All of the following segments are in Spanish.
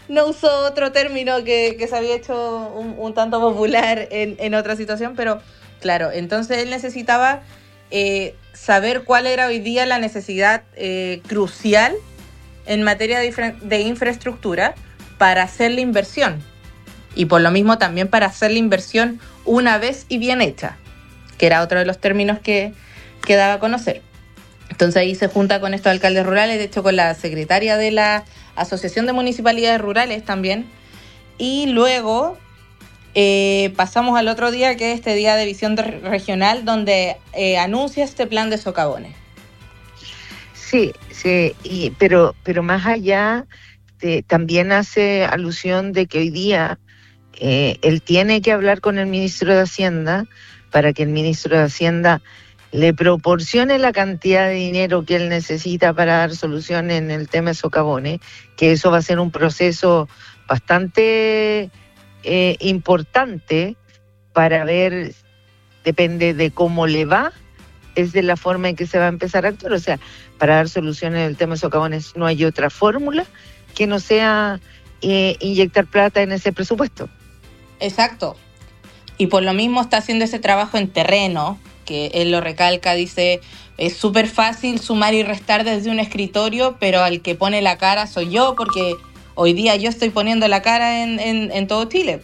no usó otro término que se había hecho un tanto popular en otra situación, pero claro, entonces él necesitaba saber cuál era hoy día la necesidad crucial en materia de infraestructura para hacer la inversión. Y por lo mismo también para hacer la inversión una vez y bien hecha, que era otro de los términos que daba a conocer. Entonces ahí se junta con estos alcaldes rurales, de hecho con la secretaria de la Asociación de Municipalidades Rurales también. Y luego pasamos al otro día, que es este día de visión regional, donde anuncia este plan de socavones. Sí, sí, pero más allá, también hace alusión de que hoy día él tiene que hablar con el ministro de Hacienda para que el ministro de Hacienda le proporcione la cantidad de dinero que él necesita para dar solución en el tema de socavones, que eso va a ser un proceso bastante importante para ver, depende de cómo le va, es de la forma en que se va a empezar a actuar. O sea, para dar soluciones en el tema de socavones no hay otra fórmula que no sea inyectar plata en ese presupuesto. Exacto. Y por lo mismo está haciendo ese trabajo en terreno, que él lo recalca, dice, es súper fácil sumar y restar desde un escritorio, pero al que pone la cara soy yo, porque hoy día yo estoy poniendo la cara en todo Chile.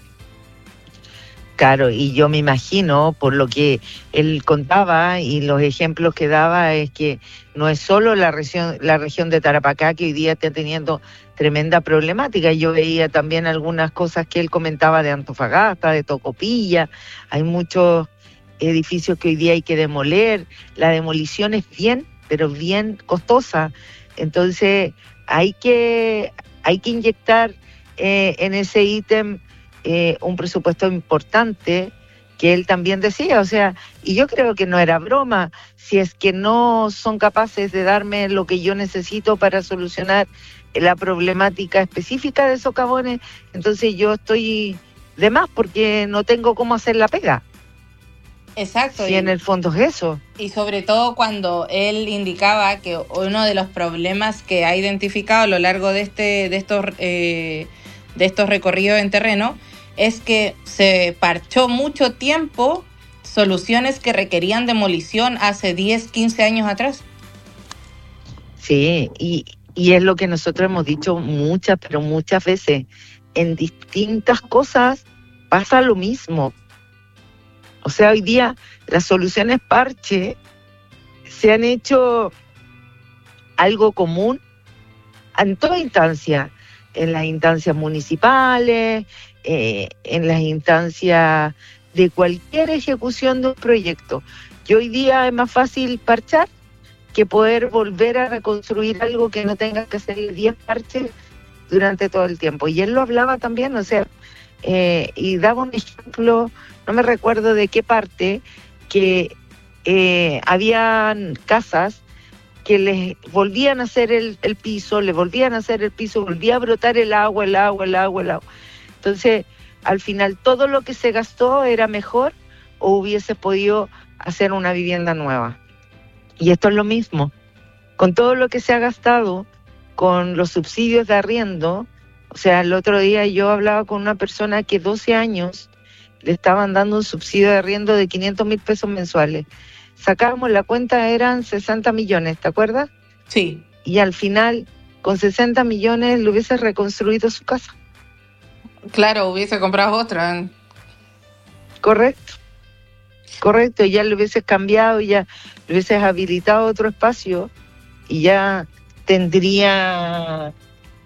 Claro, y yo me imagino, por lo que él contaba y los ejemplos que daba, es que no es solo la región de Tarapacá que hoy día está teniendo tremenda problemática. Yo veía también algunas cosas que él comentaba de Antofagasta, de Tocopilla. Hay muchos edificios que hoy día hay que demoler. La demolición es bien, pero bien costosa. Entonces hay que inyectar en ese ítem un presupuesto importante, que él también decía, o sea, y yo creo que no era broma. Si es que no son capaces de darme lo que yo necesito para solucionar la problemática específica de socavones, entonces yo estoy de más porque no tengo cómo hacer la pega. Exacto. Si en el fondo es eso. Y sobre todo cuando él indicaba que uno de los problemas que ha identificado a lo largo de estos recorridos en terreno es que se parchó mucho tiempo soluciones que requerían demolición hace 10, 15 años atrás. Sí, y es lo que nosotros hemos dicho muchas, pero muchas veces. En distintas cosas pasa lo mismo. O sea, hoy día las soluciones parche se han hecho algo común en toda instancia, en las instancias municipales, en las instancias de cualquier ejecución de un proyecto. Y hoy día es más fácil parchar que poder volver a reconstruir algo que no tenga que hacer 10 parches durante todo el tiempo. Y él lo hablaba también, o sea, y daba un ejemplo, no me recuerdo de qué parte, que habían casas que les volvían a hacer el piso, volvía a brotar el agua. Entonces, al final, todo lo que se gastó era mejor o hubiese podido hacer una vivienda nueva. Y esto es lo mismo, con todo lo que se ha gastado, con los subsidios de arriendo. O sea, el otro día yo hablaba con una persona que 12 años le estaban dando un subsidio de arriendo de 500,000 pesos mensuales. Sacábamos la cuenta, eran 60 millones, ¿te acuerdas? Sí. Y al final, con 60 millones, le hubiese reconstruido su casa. Claro, hubiese comprado otra. Correcto, ya le hubieses cambiado, ya le hubieses habilitado otro espacio y ya tendría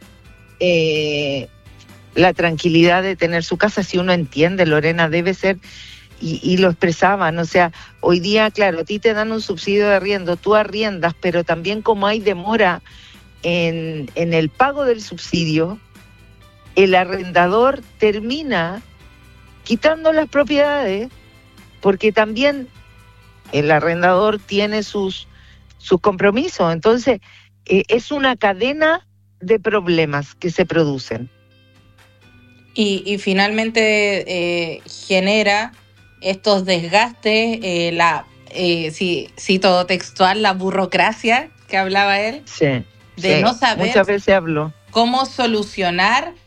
la tranquilidad de tener su casa. Si uno entiende, Lorena, debe ser, y lo expresaban, o sea, hoy día, claro, a ti te dan un subsidio de arriendo, tú arriendas, pero también como hay demora en el pago del subsidio, el arrendador termina quitando las propiedades, porque también el arrendador tiene sus compromisos. Entonces, es una cadena de problemas que se producen. Y finalmente genera estos desgastes, cito textual, la burocracia que hablaba él, Sí, de no saber muchas veces hablo cómo solucionar